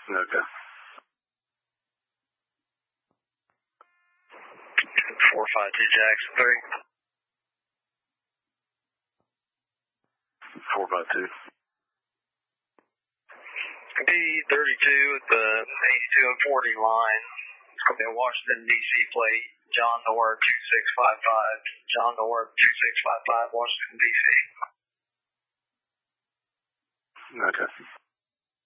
Okay. 452 Jackson 3. 452. D32 at the 82 and 40 line. It's going to be a Washington, D.C. plate. John North 2655. John North 2655, Washington, D.C. Okay.